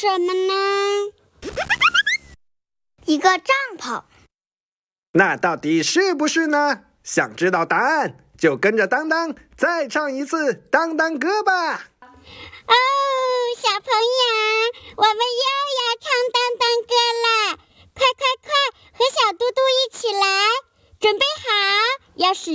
什么呢？一个帐篷。 那到底是不是呢？想知道答案，就跟着当当再唱一次当当歌吧。 哦，小朋友，我们又要